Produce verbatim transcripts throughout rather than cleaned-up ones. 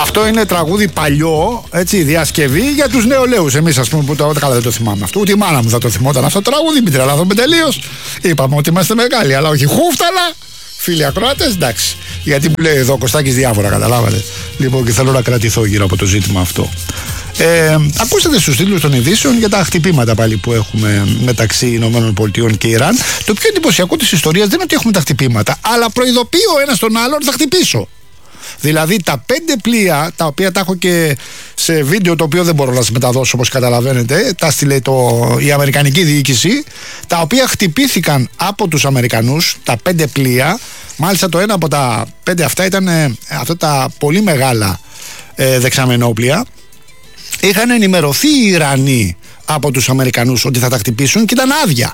Αυτό είναι τραγούδι παλιό, έτσι, διασκευή για τους νεολαίους. Εμείς, ας πούμε, που το καλά δεν το θυμάμαι αυτό. Ούτε η μάνα μου θα το θυμόταν αυτό το τραγούδι. Μην τρελαθούμε τελείως. Είπαμε ότι είμαστε μεγάλοι, αλλά όχι χούφταλα. Φίλοι ακροάτες, εντάξει. Γιατί μου λέει εδώ ο Κωστάκης διάφορα, καταλάβατε. Λοιπόν, και θέλω να κρατηθώ γύρω από το ζήτημα αυτό. Ε, ακούσατε στους τίτλους των ειδήσεων για τα χτυπήματα πάλι που έχουμε μεταξύ Ηνωμένων Πολιτειών και Ιράν. Το πιο εντυπωσιακό της ιστορίας δεν είναι ότι έχουμε τα χτυπήματα, αλλά προειδοποιεί ο ένας τον άλλον θα χτυπήσω. Δηλαδή τα πέντε πλοία, τα οποία τα έχω και σε βίντεο, το οποίο δεν μπορώ να σας μεταδώσω όπως καταλαβαίνετε, τα στείλε το, η Αμερικανική διοίκηση, τα οποία χτυπήθηκαν από τους Αμερικανούς, τα πέντε πλοία. Μάλιστα το ένα από τα πέντε αυτά ήταν ε, αυτά τα πολύ μεγάλα ε, δεξαμενόπλοια. Είχαν ενημερωθεί οι Ιρανοί από τους Αμερικανούς ότι θα τα χτυπήσουν και ήταν άδεια.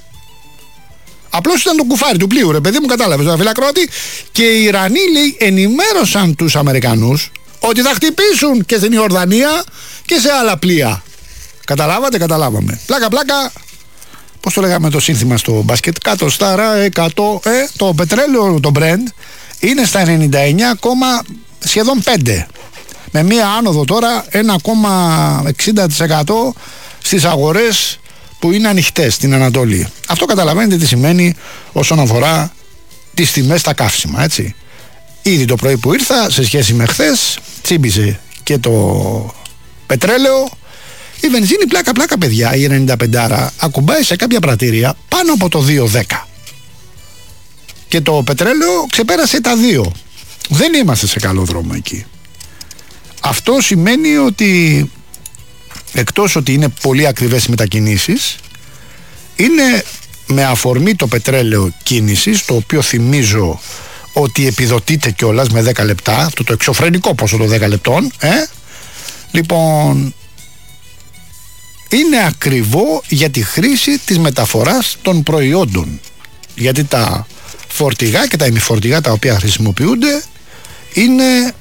Απλώς ήταν το κουφάρι του πλοίου, ρε παιδί μου, κατάλαβες το φιλακρότη. Και οι Ιρανοί, λέει, ενημέρωσαν τους Αμερικανούς ότι θα χτυπήσουν και στην Ιορδανία και σε άλλα πλοία. Καταλάβατε, καταλάβαμε. Πλάκα, πλάκα. Πώς το λέγαμε το σύνθημα στο μπάσκετ? Κάτω στάρα, εκατό. Ε, το πετρέλαιο, το Brent, είναι στα ενενήντα εννιά, σχεδόν πέντε. Με μία άνοδο τώρα ένα κόμμα εξήντα τοις εκατό στις αγορές που είναι ανοιχτές στην Ανατολή. Αυτό καταλαβαίνετε τι σημαίνει όσον αφορά τις τιμές στα καύσιμα, έτσι. Ήδη το πρωί που ήρθα, σε σχέση με χθες, τσίμπησε και το πετρέλαιο. Η βενζίνη, πλάκα πλάκα παιδιά, η ενενήντα πέντε ακουμπάει σε κάποια πρατήρια πάνω από το δύο δέκα. Και το πετρέλαιο ξεπέρασε τα δύο. Δεν είμαστε σε καλό δρόμο εκεί. Αυτό σημαίνει ότι εκτός ότι είναι πολύ ακριβές οι μετακινήσεις, είναι με αφορμή το πετρέλαιο κίνησης, το οποίο θυμίζω ότι επιδοτείται κιόλας με δέκα λεπτά, αυτό το εξωφρενικό ποσό των δέκα λεπτών, ε? Λοιπόν, είναι ακριβό για τη χρήση της μεταφοράς των προϊόντων, γιατί τα φορτηγά και τα ημιφορτηγά τα οποία χρησιμοποιούνται είναι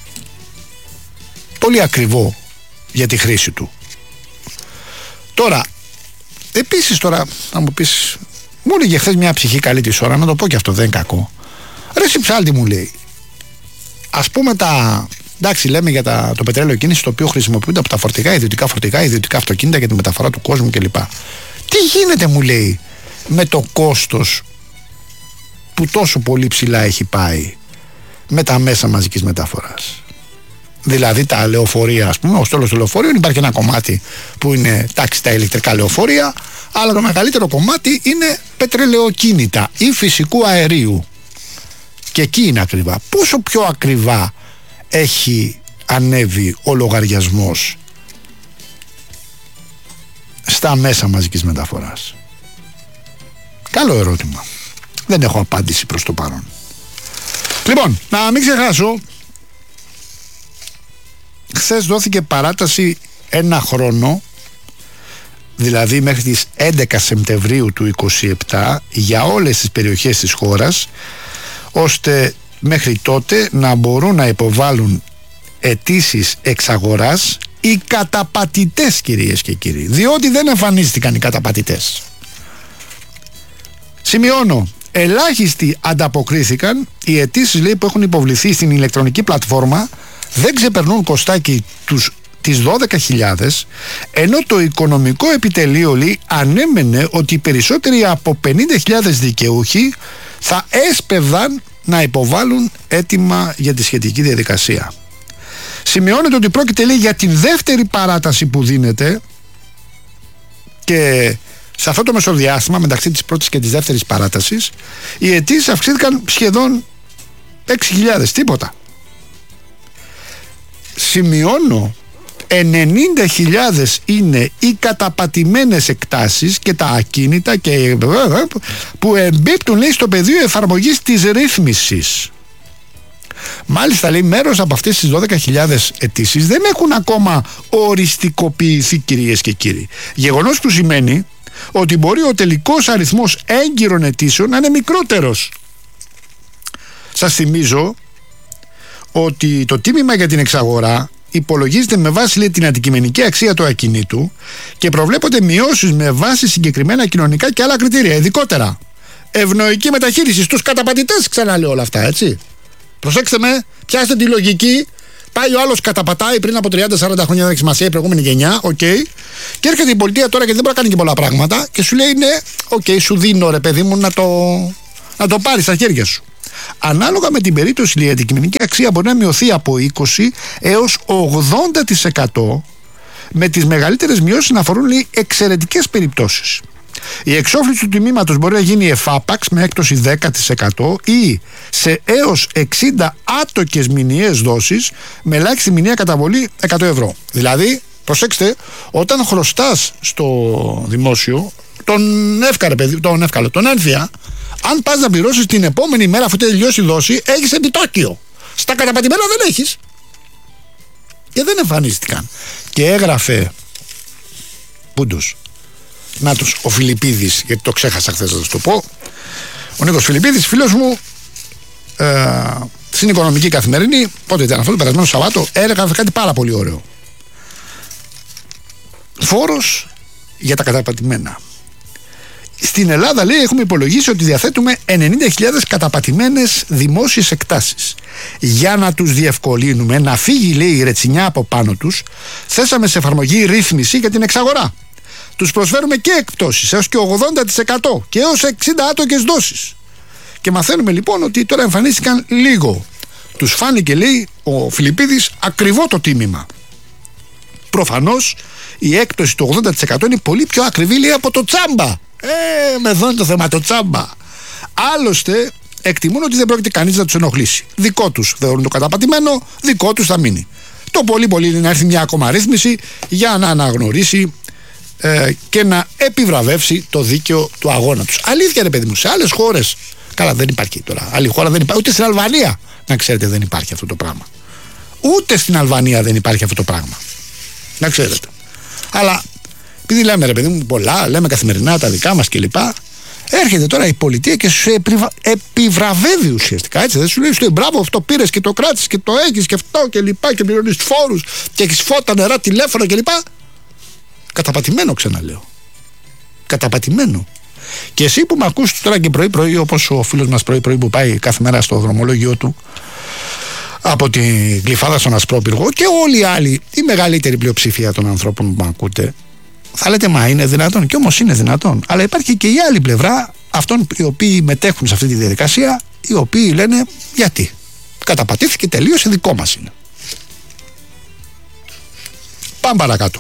πολύ ακριβό για τη χρήση του. Τώρα, επίσης τώρα θα μου πεις, μου έλεγε χθες μια ψυχή καλή της ώρα, να το πω και αυτό, δεν είναι κακό. Ρε εσύ ψάλτη, μου λέει, ας πούμε τα, εντάξει, λέμε για τα, το πετρέλαιο κίνηση, το οποίο χρησιμοποιούνται από τα φορτηγά, ιδιωτικά φορτηγά, ιδιωτικά αυτοκίνητα για τη μεταφορά του κόσμου κλπ. Τι γίνεται, μου λέει, με το κόστος που τόσο πολύ ψηλά έχει πάει με τα μέσα μαζικής μεταφοράς? Δηλαδή τα λεωφορεία, ας πούμε, ο στόλος του λεωφορείων, υπάρχει ένα κομμάτι που είναι, τάξη, τα ηλεκτρικά λεωφορεία, αλλά το μεγαλύτερο κομμάτι είναι πετρελαιοκίνητα ή φυσικού αερίου. Και εκεί είναι ακριβά. Πόσο πιο ακριβά έχει ανέβει ο λογαριασμός στα μέσα μαζικής μεταφοράς? Καλό ερώτημα. Δεν έχω απάντηση προς το παρόν. Λοιπόν, να μην ξεχάσω, χθες δόθηκε παράταση ένα χρόνο, δηλαδή μέχρι τις έντεκα Σεπτεμβρίου του είκοσι επτά, για όλες τις περιοχές της χώρας, ώστε μέχρι τότε να μπορούν να υποβάλουν αιτήσεις εξαγοράς οι καταπατητές, κυρίες και κύριοι, διότι δεν εμφανίστηκαν οι καταπατητές. Σημειώνω, ελάχιστοι ανταποκρίθηκαν. Οι αιτήσεις, λέει, που έχουν υποβληθεί στην ηλεκτρονική πλατφόρμα δεν ξεπερνούν, Κωστάκι, τους, τις δώδεκα χιλιάδες, ενώ το οικονομικό επιτελείο, λέει, ανέμενε ότι οι περισσότεροι από πενήντα χιλιάδες δικαιούχοι θα έσπευδαν να υποβάλουν αίτημα για τη σχετική διαδικασία. Σημειώνεται ότι πρόκειται, λέει, για την δεύτερη παράταση που δίνεται, και σε αυτό το μεσοδιάστημα μεταξύ της πρώτης και της δεύτερης παράτασης οι αιτήσεις αυξήθηκαν σχεδόν έξι χιλιάδες, τίποτα. Σημειώνω, ενενήντα χιλιάδες είναι οι καταπατημένες εκτάσεις και τα ακίνητα και που εμπίπτουν, λέει, στο πεδίο εφαρμογής της ρύθμισης. Μάλιστα, λέει, μέρος από αυτές τις δώδεκα χιλιάδες αιτήσεις δεν έχουν ακόμα οριστικοποιηθεί, κυρίες και κύριοι. Γεγονός που σημαίνει ότι μπορεί ο τελικός αριθμός έγκυρων αιτήσεων να είναι μικρότερος. Σας θυμίζω ότι το τίμημα για την εξαγορά υπολογίζεται με βάση, λέει, την αντικειμενική αξία του ακινήτου και προβλέπονται μειώσεις με βάση συγκεκριμένα κοινωνικά και άλλα κριτήρια. Ειδικότερα, ευνοϊκή μεταχείριση στους καταπατητές, ξαναλέω όλα αυτά, έτσι. Προσέξτε με, πιάστε τη λογική, Πάει ο άλλος, καταπατάει πριν από τριάντα σαράντα χρόνια, δεν έχει σημασία, η προηγούμενη γενιά, οκ. Okay. Και έρχεται η πολιτεία τώρα, γιατί δεν μπορεί να κάνει και πολλά πράγματα, και σου λέει ναι, οκ, okay, σου δίνω ρε παιδί μου να το, να το πάρει στα χέρια σου. Ανάλογα με την περίπτωση, η αντικειμενική αξία μπορεί να μειωθεί από είκοσι έως ογδόντα τοις εκατό, με τις μεγαλύτερες μειώσεις να αφορούν εξαιρετικές περιπτώσεις. Η εξόφληση του τιμήματος μπορεί να γίνει εφάπαξ με έκπτωση δέκα τοις εκατό ή σε έως εξήντα άτοκες μηνιαίες δόσεις με ελάχιστη μηνιαία καταβολή εκατό ευρώ. Δηλαδή, προσέξτε, όταν χρωστάς στο δημόσιο τον εύκαλο, παιδί, τον εύκαλο, τον ένθια, αν πας να πληρώσεις την επόμενη μέρα αφού τελειώσει η δόση, έχεις επιτόκιο. Στα καταπατημένα δεν έχεις. Και δεν εμφανίστηκαν. Και έγραφε Πούντος, να τους, ο Φιλιππίδης, γιατί το ξέχασα χθες να σας το πω, ο Νίκος Φιλιππίδης, φίλος μου, ε, στην Οικονομική Καθημερινή, πότε ήταν αυτό, το περασμένο Σαββάτο, έγραφε κάτι πάρα πολύ ωραίο. Φόρος για τα καταπατημένα. Στην Ελλάδα, λέει, έχουμε υπολογίσει ότι διαθέτουμε ενενήντα χιλιάδες καταπατημένες δημόσιες εκτάσεις. Για να τους διευκολύνουμε να φύγει, λέει, η ρετσινιά από πάνω τους, θέσαμε σε εφαρμογή ρύθμιση για την εξαγορά. Τους προσφέρουμε και εκπτώσεις έως και ογδόντα τοις εκατό και έως εξήντα άτοκες δόσεις. Και μαθαίνουμε λοιπόν ότι τώρα εμφανίστηκαν λίγο. Τους φάνηκε, λέει ο Φιλιππίδης, ακριβό το τίμημα. Προφανώς η έκπτωση του ογδόντα τοις εκατό είναι πολύ πιο ακριβή, λέει, από το τσάμπα. Ε, με εδώ είναι το θέμα, το τσάμπα. Άλλωστε, εκτιμούν ότι δεν πρόκειται κανείς να τους ενοχλήσει. Δικό τους θεωρούν το καταπατημένο, δικό τους θα μείνει. Το πολύ πολύ είναι να έρθει μια ακόμα ρύθμιση για να αναγνωρίσει ε, και να επιβραβεύσει το δίκαιο του αγώνα τους. Αλήθεια, ρε παιδί μου, σε άλλες χώρες, καλά, δεν υπάρχει τώρα. Άλλη χώρα δεν υπάρχει, ούτε στην Αλβανία, να ξέρετε, δεν υπάρχει αυτό το πράγμα. Ούτε στην Αλβανία δεν υπάρχει αυτό το πράγμα. Να ξέρετε. Αλλά επειδή λέμε, ρε παιδί μου, πολλά, λέμε καθημερινά τα δικά μας κλπ. Έρχεται τώρα η πολιτεία και σου επιβα... επιβραβεύει ουσιαστικά. Έτσι, δεν σου λέει, σου λέει μπράβο, αυτό πήρες και το κράτησες και το έχεις και αυτό και λοιπά και πληρώνεις φόρους και έχεις φώτα, νερά, τηλέφωνα κλπ. Καταπατημένο, ξαναλέω. Καταπατημένο. Και εσύ που με ακούς τώρα και πρωί-πρωί, όπως ο φίλος μας πρωί-πρωί που πάει κάθε μέρα στο δρομολόγιο του από την Γλυφάδα στον Ασπρόπυργο και όλοι οι άλλοι, η μεγαλύτερη πλειοψηφία των ανθρώπων που με ακούτε, θα λέτε, μα είναι δυνατόν? Και όμως είναι δυνατόν. Αλλά υπάρχει και η άλλη πλευρά αυτών οι οποίοι μετέχουν σε αυτή τη διαδικασία, οι οποίοι λένε γιατί. Καταπατήθηκε, τελείωσε, δικό μας είναι. Πάμε παρακάτω.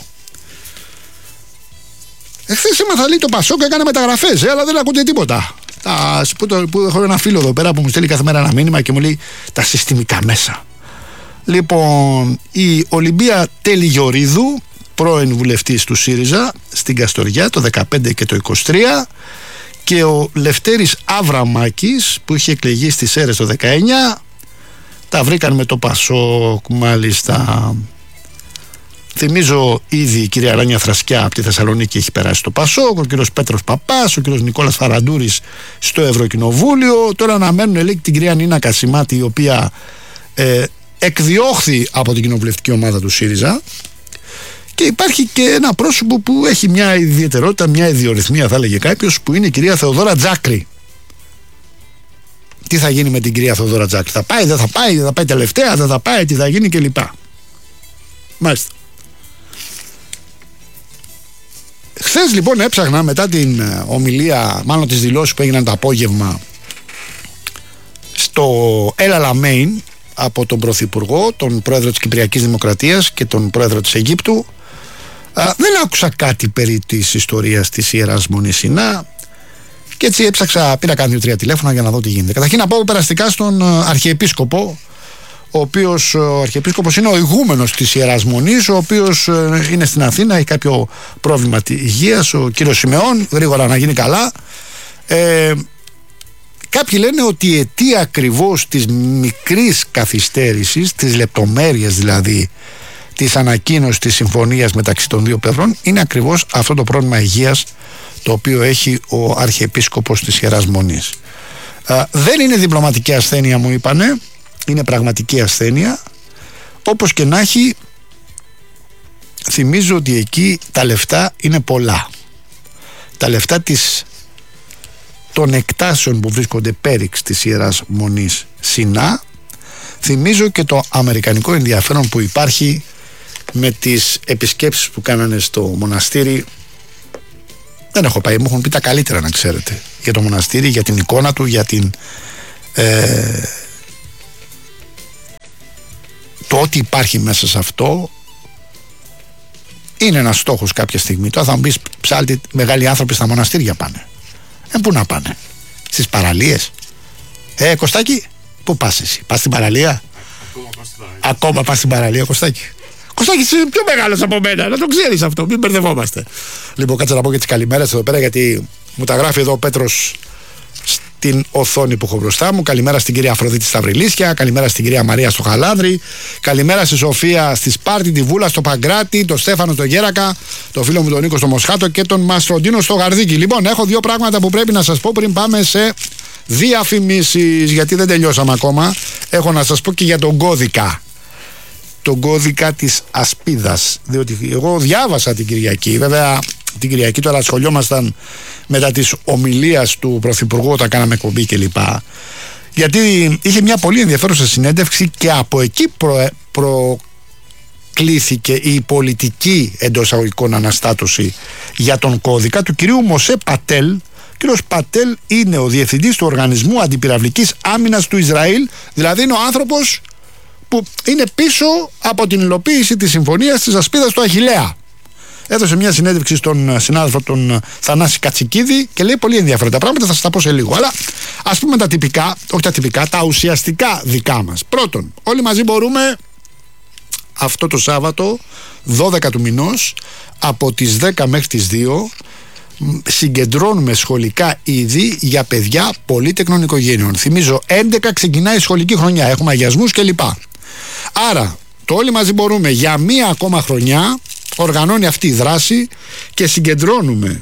Εχθές έμαθα, λέει, το Πασόκ έκανε μεταγραφές, ε, αλλά δεν ακούτε τίποτα. Τα, που, το, που έχω ένα φίλο εδώ πέρα που μου στέλνει κάθε μέρα ένα μήνυμα και μου λέει τα συστημικά μέσα. Λοιπόν, η Ολυμπία Τελιγιορίδου, πρώην βουλευτής του ΣΥΡΙΖΑ στην Καστοριά το δεκαπέντε και το είκοσι τρία, και ο Λευτέρης Αβραμάκης που είχε εκλεγεί στις ΣΕΡΕΣ το δεκαεννιά, τα βρήκαν με το Πασόκ μάλιστα. Θυμίζω ήδη η κυρία Ράνια Θρασκιά από τη Θεσσαλονίκη έχει περάσει στο Πασόκ, ο κύριος Πέτρος Παπάς, ο κύριος Νικόλας Φαραντούρης στο Ευρωκοινοβούλιο. Τώρα αναμένουν, λέει, την κυρία Νίνα Κασιμάτη, η οποία ε, εκδιώχθη από την κοινοβουλευτική ομάδα του ΣΥΡΙΖΑ. Και υπάρχει και ένα πρόσωπο που έχει μια ιδιαιτερότητα, μια ιδιορυθμία θα έλεγε κάποιος, που είναι η κυρία Θεοδόρα Τζάκρη. Τι θα γίνει με την κυρία Θεοδόρα Τζάκρη? Θα πάει, δεν θα πάει, δεν θα πάει τελευταία, δεν θα πάει, τι θα γίνει κλπ. Μάλιστα. Χθες λοιπόν έψαχνα μετά την ομιλία, μάλλον τις δηλώσεις που έγιναν το απόγευμα στο El Alamein από τον Πρωθυπουργό, τον Πρόεδρο της Κυπριακής Δημοκρατίας και τον Πρόεδρο της Αιγύπτου, α, δεν άκουσα κάτι περί της ιστορίας της Ιεράς Μονής Σινά και έτσι έψαξα, πήρα κάνει δύο-τρία τηλέφωνα για να δω τι γίνεται. Καταρχήν να πω περαστικά στον Αρχιεπίσκοπο, ο οποίος ο Αρχιεπίσκοπος είναι ο ηγούμενος της Ιεράς Μονής, ο οποίος ε, είναι στην Αθήνα, έχει κάποιο πρόβλημα υγείας, ο κύριος Σιμεών, γρήγορα να γίνει καλά. Ε, κάποιοι λένε ότι η αιτία ακριβώς της μικρής καθυστέρησης, της λεπτομέρειας δηλαδή της ανακοίνωσης της συμφωνίας μεταξύ των δύο πλευρών, είναι ακριβώς αυτό το πρόβλημα υγείας το οποίο έχει ο Αρχιεπίσκοπος της Ιεράς Μονής. Ε, δεν είναι διπλωματική ασθένεια, μου είπανε. Είναι πραγματική ασθένεια. Όπως και να έχει, θυμίζω ότι εκεί τα λεφτά είναι πολλά. Τα λεφτά της, των εκτάσεων που βρίσκονται πέριξ της Ιεράς Μονής Σινά Θυμίζω και το αμερικανικό ενδιαφέρον που υπάρχει με τις επισκέψεις που κάνανε στο μοναστήρι. Δεν έχω πάει, μου έχουν πει τα καλύτερα, να ξέρετε, για το μοναστήρι, για την εικόνα του, για την ε, το ότι υπάρχει μέσα σε αυτό. Είναι ένας στόχος κάποια στιγμή. Τώρα θα μου πεις, Ψάλτη, μεγάλοι άνθρωποι στα μοναστήρια πάνε. Ε, πού να πάνε? Στις παραλίες? Ε, Κωστάκη, πού πας εσύ? Πας στην παραλία? Ακόμα πας στην παραλία. Ακόμα πας στην παραλία, Κωστάκη? Κωστάκη, είσαι πιο μεγάλος από μένα, να το ξέρεις αυτό, μην μπερδευόμαστε. Λοιπόν, κάτσε να πω και τις καλημέρες εδώ πέρα, γιατί μου τα γράφει εδώ ο Πέτρος στην οθόνη που έχω μπροστά μου. Καλημέρα στην κυρία Αφροδίτη Σταυριλίσια, καλημέρα στην κυρία Μαρία στο Χαλάνδρη, καλημέρα στη Σοφία στη Σπάρτη, τη Βούλα στο Παγκράτη, τον Στέφανο στο Γέρακα, τον φίλο μου τον Νίκο στο Μοσχάτο και τον Μαστροντίνο στο Γαρδίκι. Λοιπόν, έχω δύο πράγματα που πρέπει να σας πω πριν πάμε σε διαφημίσεις, γιατί δεν τελειώσαμε ακόμα. Έχω να σας πω και για τον κώδικα. Τον κώδικα της ασπίδας. Διότι εγώ διάβασα την Κυριακή, βέβαια την Κυριακή τώρα ασχολιόμασταν μετά της ομιλίας του Πρωθυπουργού όταν κάναμε εκπομπή κλπ. Γιατί είχε μια πολύ ενδιαφέρουσα συνέντευξη και από εκεί προ, προκλήθηκε η πολιτική εντός αγωγικών αναστάτωση για τον κώδικα του κυρίου Μοσέ Πατέλ. Ο κύριος Πατέλ είναι ο διευθυντής του Οργανισμού Αντιπυραυλικής Άμυνας του Ισραήλ, δηλαδή είναι ο άνθρωπος που είναι πίσω από την υλοποίηση της συμφωνίας της ασπίδας του Αχιλλέα. Έδωσε μια συνέντευξη στον συνάδελφο τον Θανάση Κατσικίδη και λέει πολύ ενδιαφέροντα πράγματα, θα σας τα πω σε λίγο. Αλλά ας πούμε τα τυπικά, όχι τα τυπικά, τα ουσιαστικά δικά μας. Πρώτον, όλοι μαζί μπορούμε αυτό το Σάββατο δώδεκα του μηνός από τις δέκα μέχρι τις δύο συγκεντρώνουμε σχολικά είδη για παιδιά πολύτεκνων οικογένειων. Θυμίζω, έντεκα ξεκινάει η σχολική χρονιά, έχουμε αγιασμούς κλπ. Άρα το όλοι μαζί μπορούμε για μία ακόμα χρονιά οργανώνει αυτή η δράση και συγκεντρώνουμε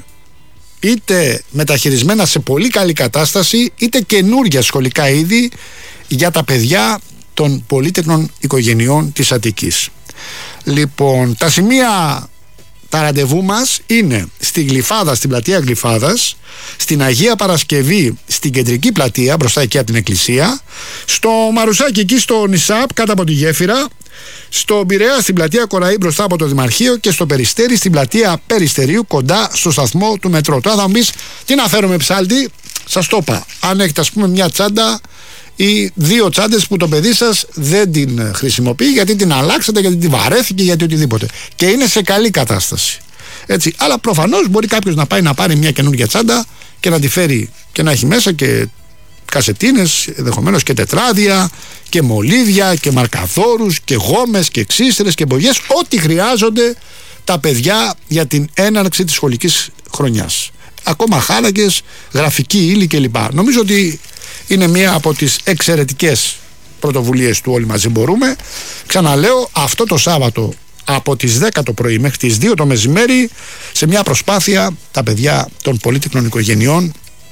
είτε μεταχειρισμένα σε πολύ καλή κατάσταση είτε καινούργια σχολικά είδη για τα παιδιά των πολύτεκνων οικογενειών της Αττικής. Λοιπόν, τα σημεία, τα ραντεβού μας είναι στη Γλυφάδα, στην πλατεία Γλυφάδας, στην Αγία Παρασκευή στην κεντρική πλατεία μπροστά εκεί από την εκκλησία, στο Μαρουσάκι εκεί στο Νησάπ κάτω από τη γέφυρα, στο Πειραιά στην πλατεία Κοραή μπροστά από το Δημαρχείο και στο Περιστέρι στην πλατεία Περιστερίου κοντά στο σταθμό του μετρό. Τώρα θα μου πεις, τι να φέρουμε Ψάλτη? Σας το είπα, αν έχετε ας πούμε μια τσάντα ή δύο τσάντες που το παιδί σας δεν την χρησιμοποιεί γιατί την αλλάξατε, γιατί την βαρέθηκε, γιατί οτιδήποτε και είναι σε καλή κατάσταση, έτσι. Αλλά προφανώς μπορεί κάποιος να πάει να πάρει μια καινούργια τσάντα και να τη φέρει και να έχει μέσα και κασετίνες, ενδεχομένως και τετράδια και μολύβια και μαρκαδόρους και γόμες και ξύστρες και μπογιές, ό,τι χρειάζονται τα παιδιά για την έναρξη της σχολικής χρονιάς. Ακόμα χάρακες, γραφική ύλη κλπ. Νομίζω ότι είναι μία από τις εξαιρετικές πρωτοβουλίες του όλοι μαζί μπορούμε. Ξαναλέω, αυτό το Σάββατο από τις δέκα το πρωί μέχρι τις δύο το μεσημέρι, σε μια προσπάθεια τα παιδιά των πολύτεκνων οικογενειών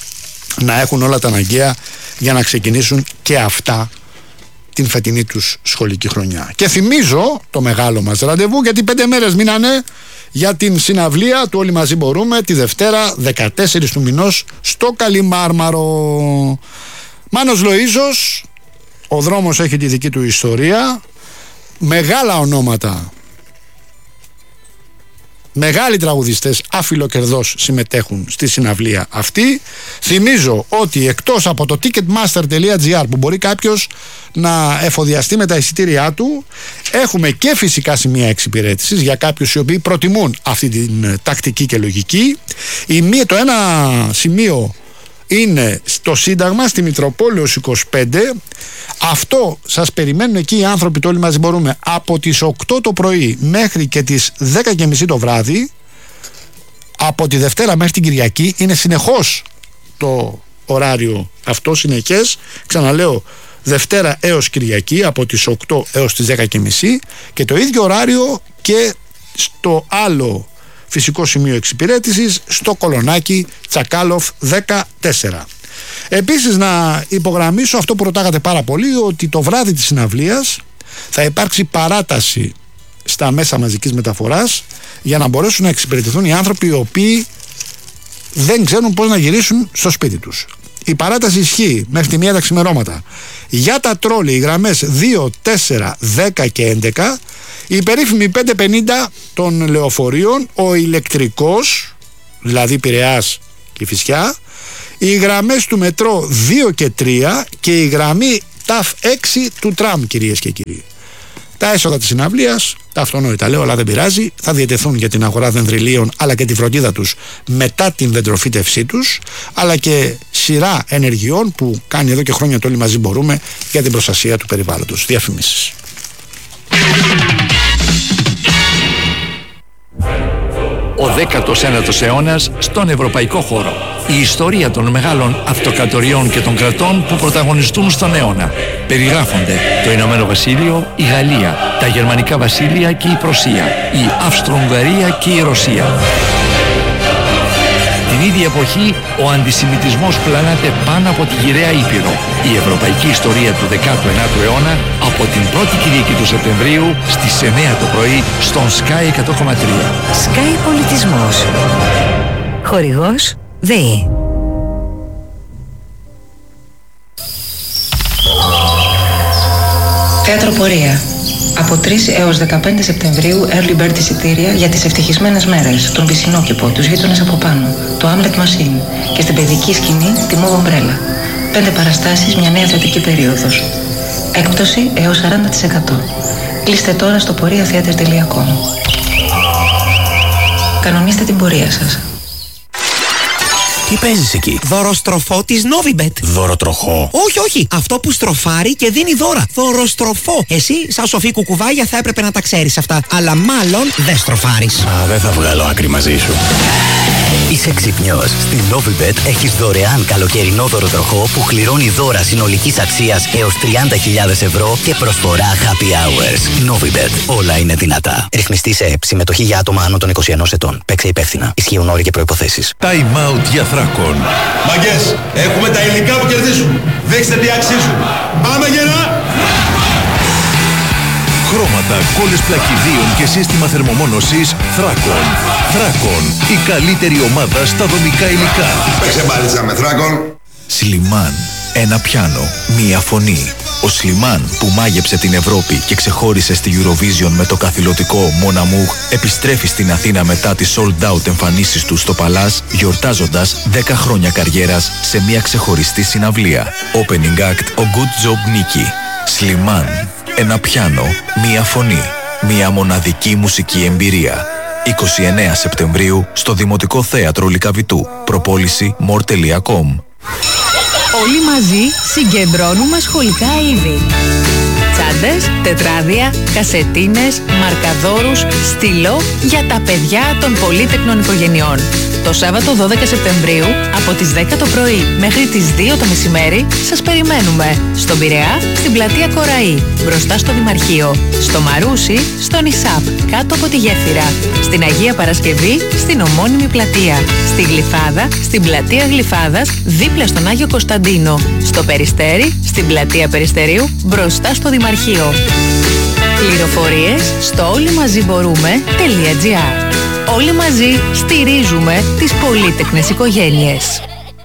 να έχουν όλα τα αναγκαία για να ξεκινήσουν και αυτά την φετινή τους σχολική χρονιά. Και θυμίζω το μεγάλο μας ραντεβού, γιατί πέντε μέρες μείνανε για την συναυλία του Όλοι Μαζί Μπορούμε τη Δευτέρα δεκατέσσερις του μηνός στο Καλιμάρμαρο. Μάνος Λοΐζος, ο δρόμος έχει τη δική του ιστορία, μεγάλα ονόματα, μεγάλοι τραγουδιστές αφιλοκερδώς συμμετέχουν στη συναυλία αυτή. Θυμίζω ότι εκτός από το ticketmaster τελεία gr που μπορεί κάποιος να εφοδιαστεί με τα εισιτήριά του, έχουμε και φυσικά σημεία εξυπηρέτησης για κάποιους οι οποίοι προτιμούν αυτή την τακτική και λογική. Η μία, το ένα σημείο είναι στο Σύνταγμα, στη Μητροπόλεως είκοσι πέντε. Αυτό σας περιμένουν εκεί οι άνθρωποι του Όλοι Μαζί Μπορούμε από τις οκτώ το πρωί μέχρι και τις δέκα και μισή το βράδυ. Από τη Δευτέρα μέχρι την Κυριακή είναι συνεχώς το ωράριο αυτό, συνεχές. Ξαναλέω, Δευτέρα έως Κυριακή από τις οκτώ έως τις δέκα και μισή, και το ίδιο ωράριο και στο άλλο φυσικό σημείο εξυπηρέτησης στο Κολονάκι Τσακάλοφ δεκατέσσερα. Επίσης να υπογραμμίσω αυτό που ρωτάγατε πάρα πολύ, ότι το βράδυ της συναυλίας θα υπάρξει παράταση στα μέσα μαζικής μεταφοράς για να μπορέσουν να εξυπηρετηθούν οι άνθρωποι οι οποίοι δεν ξέρουν πώς να γυρίσουν στο σπίτι τους. η παράταση ισχύει μέχρι τη μία τα ξημερώματα. Για τα τρόλι οι γραμμές δύο, τέσσερα, δέκα και έντεκα, η περίφημη πεντακόσια πενήντα των λεωφορείων, ο ηλεκτρικός, δηλαδή Πειραιάς και Φυσιά, οι γραμμές του μετρό δύο και τρία και η γραμμή ΤΑΦ έξι του τραμ, κυρίες και κύριοι. Τα έσοδα της συναυλίας, τα αυτονόητα λέω, αλλά δεν πειράζει, θα διατεθούν για την αγορά δεντριλίων αλλά και τη φροντίδα τους μετά την δεντροφύτευσή τους, αλλά και σειρά ενεργειών που κάνει εδώ και χρόνια το Όλοι Μαζί Μπορούμε για την προστασία του περιβάλλοντος. Διαφημίσεις. Ο δέκατος ένατος αιώνας στον ευρωπαϊκό χώρο. Η ιστορία των μεγάλων αυτοκρατοριών και των κρατών που πρωταγωνιστούν στον αιώνα. Περιγράφονται το Ηνωμένο Βασίλειο, η Γαλλία, τα Γερμανικά Βασίλεια και η Πρωσία, η Αυστρο-Ουγγαρία και η Ρωσία. Την ίδια εποχή ο αντισημιτισμός πλανάται πάνω από τη γυραιά Ήπειρο. Η ευρωπαϊκή ιστορία του δέκατου ένατου αιώνα από την πρώτη Κυριακή του Σεπτεμβρίου στις εννιά το πρωί στον Sky εκατό κόμμα τρία. Sky Πολιτισμός. Χορηγός ΔΕΗ. Θέατρο Πορεία. Από τρεις έως δεκαπέντε Σεπτεμβρίου early bird εισιτήρια για τις ευτυχισμένες μέρες, τον Πισινόκηπο, τους γείτονες από πάνω, το Hamlet Machine και στην παιδική σκηνή τη Mauve Umbrella. Πέντε παραστάσεις, μια νέα θεατρική περίοδος. Έκπτωση έως σαράντα τοις εκατό. Κλείστε τώρα στο πορεία theater τελεία com. Κανονίστε την πορεία σας. Τι παίζεις εκεί? Δωροστροφό της Novibet. Δωροτροχό? Όχι, όχι. Αυτό που στροφάρει και δίνει δώρα. Δωροστροφό. Εσύ, σαν σοφή κουκουβάγια, θα έπρεπε να τα ξέρεις αυτά. Αλλά μάλλον δεν στροφάρεις. Α, δεν θα βγάλω άκρη μαζί σου. Είσαι ξυπνιός. Στην Novibet έχεις δωρεάν καλοκαιρινό δωροτροχό που κληρώνει δώρα συνολικής αξίας έως τριάντα χιλιάδες ευρώ και προσφορά happy hours. Novibet. Όλα είναι δυνατά. Ρυθμιστή σε ΕΠ. Συμμετοχή για άτομα άνω των είκοσι ενός ετών. Παίξε υπεύθυνα. Ισχύουν όροι και προϋποθέσεις. Time out για Θράκον. Μαγκές, έχουμε τα υλικά που κερδίζουν. Δείξτε τι αξίζουν. Πάμε γερά! Χρώματα, κόλλες πλακιδίων και σύστημα θερμομόνωσης Θράκον. Θράκον, η καλύτερη ομάδα στα δομικά υλικά. Παίξε μπάλιτσα με Θράκον. Σλιμάν, ένα πιάνο, μία φωνή. Ο Σλιμάν που μάγεψε την Ευρώπη και ξεχώρισε στη Eurovision με το καθηλωτικό Mon Amour επιστρέφει στην Αθήνα μετά τις sold out εμφανίσεις του στο Παλάς, γιορτάζοντας δέκα χρόνια καριέρας σε μια ξεχωριστή συναυλία. Opening act ο Good Job Νίκη. Σλιμάν, ένα πιάνο, μία φωνή, μία μοναδική μουσική εμπειρία. είκοσι εννέα Σεπτεμβρίου στο Δημοτικό Θέατρο Λυκαβητού. Προπόληση more τελεία com. Όλοι μαζί συγκεντρώνουμε σχολικά είδη. Τσάντες, τετράδια, κασετίνες, μαρκαδόρους, στυλό για τα παιδιά των πολύτεκνων οικογενειών. Το Σάββατο δώδεκα Σεπτεμβρίου από τις δέκα το πρωί μέχρι τις δύο το μεσημέρι σας περιμένουμε. Στον Πειραιά, στην πλατεία Κοραή, μπροστά στο Δημαρχείο. Στο Μαρούσι, στον Ισάπ, κάτω από τη γέφυρα. Στην Αγία Παρασκευή, στην ομώνυμη πλατεία. Στη Γλυφάδα, στην πλατεία Γλυφάδας, δίπλα στον Άγιο Κωνσταντίνο. Στο Περιστέρι, στην πλατεία Περιστερίου, μπροστά στο Δημαρχείο. Πληροφορίες στο όλοιμαζιμπορούμε.gr. Όλοι μαζί στηρίζουμε τις πολύτεκνες οικογένειες.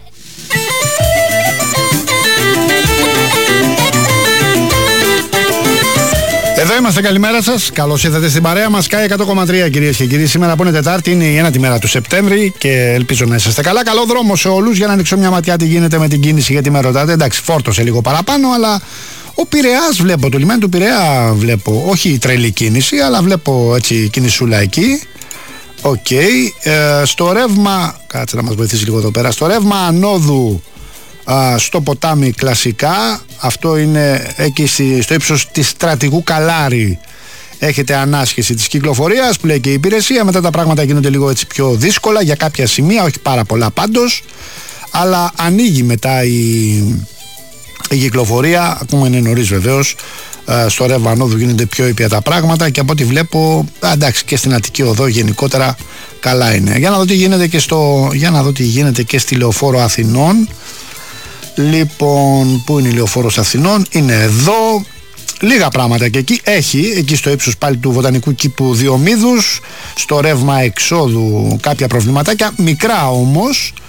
Εδώ είμαστε, καλημέρα σας. Καλώς ήρθατε στην παρέα μας. Sky εκατό κόμμα τρία, κυρίες και κύριοι. Σήμερα που είναι Τετάρτη, είναι η ένατη μέρα του Σεπτέμβρη και ελπίζω να είσαστε καλά. Καλό δρόμο σε όλους για να ανοίξω μια ματιά τι γίνεται με την κίνηση, γιατί με ρωτάτε. Εντάξει, φόρτωσε λίγο παραπάνω, αλλά ο Πειραιάς βλέπω, το λιμάνι του Πειραιά βλέπω, όχι τρελή κίνηση, αλλά βλέπω έτσι κινησούλα εκεί. Οκ. Okay. Ε, στο ρεύμα, κάτσε να μας βοηθήσει λίγο εδώ πέρα. Στο ρεύμα ανόδου α, στο ποτάμι κλασικά, αυτό είναι εκεί στη, στο ύψος της Στρατηγού Καλάρη. Έχετε ανάσχεση της κυκλοφορίας που λέει και η υπηρεσία. Μετά τα πράγματα γίνονται λίγο έτσι πιο δύσκολα για κάποια σημεία, όχι πάρα πολλά πάντως, αλλά ανοίγει μετά η, η κυκλοφορία. Ακόμα είναι νωρίς βεβαίως. Στο ρεύμα ανόδου γίνονται πιο ήπια τα πράγματα και από ό,τι βλέπω, εντάξει, και στην Αττική Οδό γενικότερα καλά είναι. Για να δω τι γίνεται και, στο, για να δω τι γίνεται και στη Λεωφόρο Αθηνών. Λοιπόν, πού είναι η Λεωφόρος Αθηνών? Είναι εδώ. Λίγα πράγματα και εκεί έχει, εκεί στο ύψος πάλι του Βοτανικού Κήπου Διομήδους, στο ρεύμα εξόδου κάποια προβληματάκια, μικρά όμως.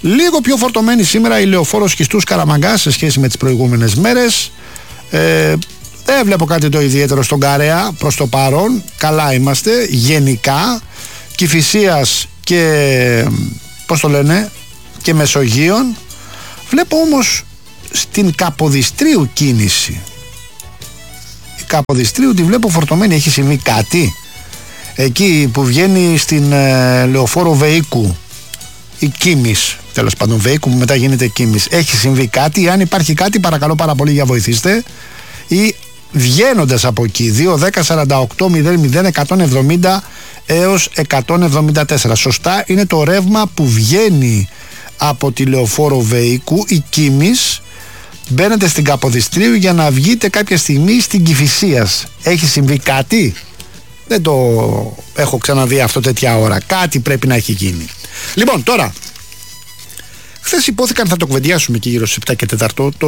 Λίγο πιο φορτωμένη σήμερα η λεωφόρος Χιστούς Καραμαγκάς σε σχέση με τις προηγούμενες μέρες. Ε, δεν βλέπω κάτι το ιδιαίτερο στον Καρέα προς το παρόν. Καλά είμαστε γενικά. Κηφισίας και πώς το λένε και Μεσογείων. Βλέπω όμως στην Καποδιστρίου κίνηση. Η Καποδιστρίου τη βλέπω φορτωμένη. Έχει συμβεί κάτι εκεί που βγαίνει στην ε, λεωφόρο Βεϊκού ή Κίμης, τέλος πάντων Βεϊκού που μετά γίνεται Κίμης. Έχει συμβεί κάτι? Αν υπάρχει κάτι, παρακαλώ πάρα πολύ για βοηθήστε. Ή βγαίνοντας από εκεί δύο δέκα σαράντα οκτώ μηδέν μηδέν εκατόν εβδομήντα έως εκατόν εβδομήντα τέσσερα. Σωστά, είναι το ρεύμα που βγαίνει από τη λεωφόρο Βεϊκού ή Κίμης. Μπαίνετε στην Καποδιστρίου για να βγείτε κάποια στιγμή στην Κηφισίας. Έχει συμβεί κάτι? Δεν το έχω ξαναδεί αυτό τέτοια ώρα. Κάτι πρέπει να έχει γίνει. Λοιπόν, τώρα, χθες υπόθηκαν, θα το κουβεντιάσουμε και γύρω στις επτά και τέσσερα, το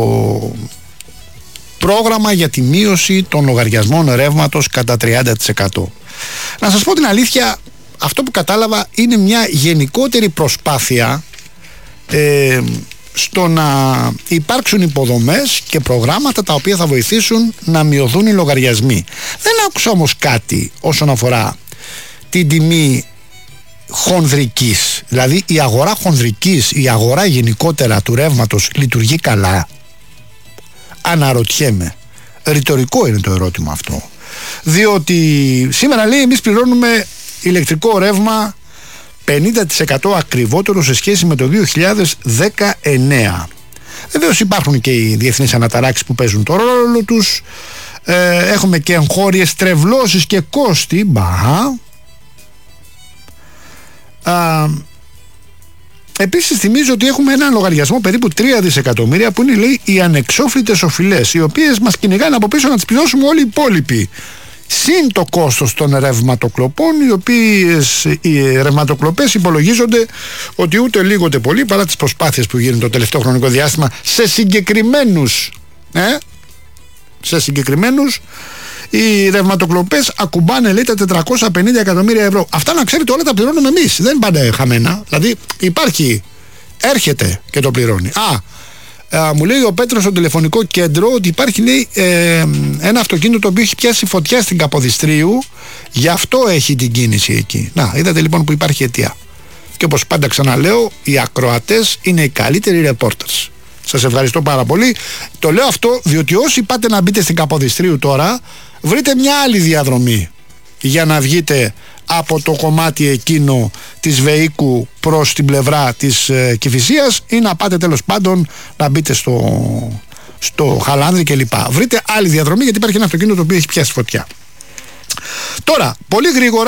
πρόγραμμα για τη μείωση των λογαριασμών ρεύματος κατά τριάντα τοις εκατό. Να σας πω την αλήθεια, αυτό που κατάλαβα είναι μια γενικότερη προσπάθεια ε, στο να υπάρξουν υποδομές και προγράμματα τα οποία θα βοηθήσουν να μειωθούν οι λογαριασμοί. Δεν άκουσα όμως κάτι όσον αφορά την τιμή χονδρικής. Δηλαδή η αγορά χονδρικής, η αγορά γενικότερα του ρεύματος λειτουργεί καλά? Αναρωτιέμαι. Ρητορικό είναι το ερώτημα αυτό. Διότι σήμερα λέει εμείς πληρώνουμε ηλεκτρικό ρεύμα πενήντα τοις εκατό ακριβότερο σε σχέση με το δύο χιλιάδες δεκαεννέα. Βεβαίως υπάρχουν και οι διεθνείς αναταράξεις που παίζουν το ρόλο τους. Ε, έχουμε και εγχώριες τρευλώσεις και κόστη. Μπα. Α, επίσης θυμίζω ότι έχουμε έναν λογαριασμό περίπου τρία δισεκατομμύρια που είναι, λέει, οι ανεξόφλητες οφειλές, οι οποίες μας κυνηγάνε από πίσω να τις πληρώσουμε όλοι οι υπόλοιποι. Συν το κόστος των ρευματοκλοπών, οι οποίες οι ρευματοκλοπές υπολογίζονται ότι ούτε λίγο ούτε πολύ, παρά τις προσπάθειες που γίνουν το τελευταίο χρονικό διάστημα σε συγκεκριμένους ε, σε συγκεκριμένους οι ρευματοκλοπές ακουμπάνε, λέει, τα τετρακόσια πενήντα εκατομμύρια ευρώ. Αυτά, να ξέρετε, όλα τα πληρώνουμε εμείς. Δεν πάνε χαμένα. Δηλαδή υπάρχει, έρχεται και το πληρώνει. Α, α μου λέει ο Πέτρος στο τηλεφωνικό κέντρο ότι υπάρχει, λέει, ε, ένα αυτοκίνητο το οποίο έχει πιάσει φωτιά στην Καποδιστρίου. Γι' αυτό έχει την κίνηση εκεί. Να, είδατε λοιπόν που υπάρχει αιτία. Και όπως πάντα ξαναλέω, οι ακροατές είναι οι καλύτεροι reporters. Σας ευχαριστώ πάρα πολύ. Το λέω αυτό διότι όσοι πάτε να μπείτε στην Καποδιστρίου τώρα, βρείτε μια άλλη διαδρομή για να βγείτε από το κομμάτι εκείνο της Βεϊκού προς την πλευρά της ε, Κηφισίας, ή να πάτε τέλος πάντων να μπείτε στο, στο Χαλάνδρη κλπ. Βρείτε άλλη διαδρομή, γιατί υπάρχει ένα αυτοκίνητο το οποίο έχει πιάσει φωτιά. Τώρα, πολύ γρήγορα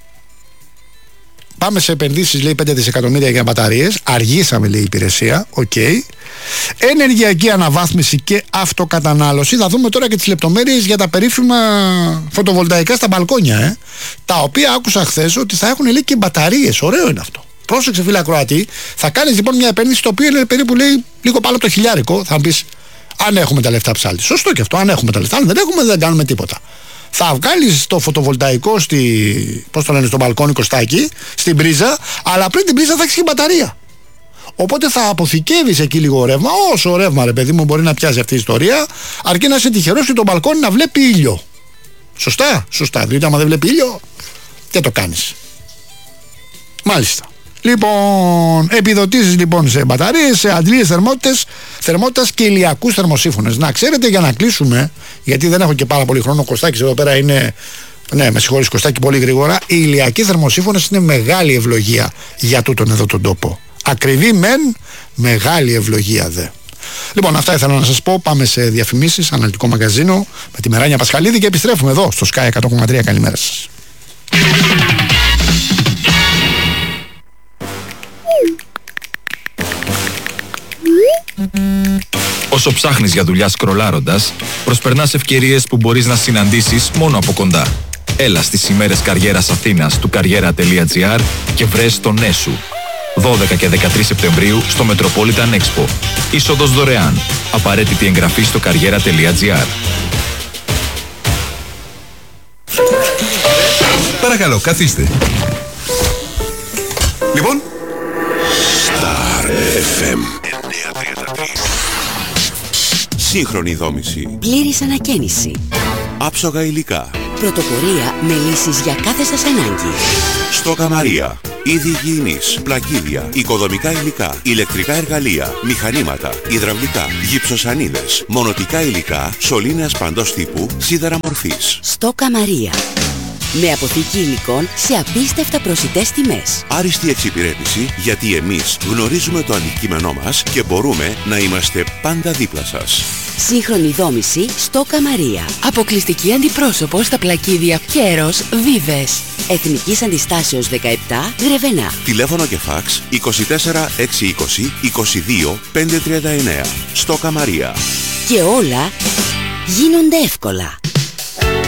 πάμε σε επενδύσεις, λέει, πέντε δισεκατομμύρια για μπαταρίες. Αργήσαμε, λέει, η υπηρεσία. Οκ. Okay. Ενεργειακή αναβάθμιση και αυτοκατανάλωση. Θα δούμε τώρα και τις λεπτομέρειες για τα περίφημα φωτοβολταϊκά στα μπαλκόνια. Ε. Τα οποία άκουσα χθες ότι θα έχουν, λέει, και μπαταρίες. Ωραίο είναι αυτό. Πρόσεξε, φίλε ακροατή. Θα κάνεις λοιπόν μια επένδυση, το οποίο είναι περίπου, λέει, λίγο πάνω από το χιλιάρικο. Θα μου πεις, αν έχουμε τα λεφτά ψάλτη. Σωστό και αυτό. Αν έχουμε τα λεφτά. Αν δεν έχουμε, δεν κάνουμε τίποτα. Θα βγάλεις το φωτοβολταϊκό στη, πώς το λένε, στο μπαλκόνι κοστάκι, στην πρίζα, αλλά πριν την πρίζα θα έχεις και μπαταρία. Οπότε θα αποθηκεύεις εκεί λίγο ρεύμα, όσο ρεύμα, ρε παιδί μου, μπορεί να πιάσει αυτή η ιστορία, αρκεί να είσαι τυχερός και το μπαλκόνι να βλέπει ήλιο. Σωστά, σωστά. Διότι άμα δεν βλέπει ήλιο, τι το κάνεις. Μάλιστα. Λοιπόν, επιδοτήσεις λοιπόν σε μπαταρίες, σε αντλίες θερμότητες, θερμότητας και ηλιακούς θερμοσύφωνες. Να ξέρετε, για να κλείσουμε, γιατί δεν έχω και πάρα πολύ χρόνο, ο Κωστάκης εδώ πέρα είναι, ναι, με συγχωρείς Κωστάκη, πολύ γρήγορα. Οι ηλιακοί θερμοσύφωνες είναι μεγάλη ευλογία για τούτον εδώ τον τόπο. Ακριβή μεν, μεγάλη ευλογία δε. Λοιπόν, αυτά ήθελα να σας πω. Πάμε σε διαφημίσεις, αναλυτικό μαγαζίνο με τη Μεράνια Πασχαλίδη και επιστρέφουμε εδώ στο Sky εκατό κόμμα τρία. Καλημέρα σας. Όσο ψάχνεις για δουλειά σκρολάροντας, προσπερνάς ευκαιρίες που μπορείς να συναντήσεις μόνο από κοντά. Έλα στις ημέρες καριέρας Αθήνας του καριέρα τελεία τζι άρ και βρες το ναι σου. δώδεκα και δεκατρείς Σεπτεμβρίου στο Metropolitan Expo. Είσοδος δωρεάν. Απαραίτητη εγγραφή στο καριέρα τελεία τζι άρ. Παρακαλώ, καθίστε. Λοιπόν, εφ εμ εννιακόσια τριάντα τρία. Σύγχρονη δόμηση. Πλήρης ανακαίνιση. Άψογα υλικά. Πρωτοπορία με λύσεις για κάθε σας ανάγκη. Στόκα Μαρία. Είδη υγιεινής, πλακίδια, οικοδομικά υλικά, ηλεκτρικά εργαλεία, μηχανήματα, υδραυλικά, γυψοσανίδες, μονοτικά υλικά, σωλήνες παντός τύπου, σίδερα μορφής. Στόκα Μαρία. Με αποθήκη υλικών σε απίστευτα προσιτές τιμές. Άριστη εξυπηρέτηση, γιατί εμείς γνωρίζουμε το αντικείμενό μας και μπορούμε να είμαστε πάντα δίπλα σας. Σύγχρονη δόμηση Στόκα Μαρία. Αποκλειστική αντιπρόσωπο στα πλακίδια Κέρος Βίβες. Εθνικής Αντιστάσεως δεκαεπτά, Γρεβενά. Τηλέφωνο και φάξ είκοσι τέσσερα εξακόσια είκοσι είκοσι δύο πεντακόσια τριάντα εννέα. Στόκα Μαρία. Και όλα γίνονται εύκολα.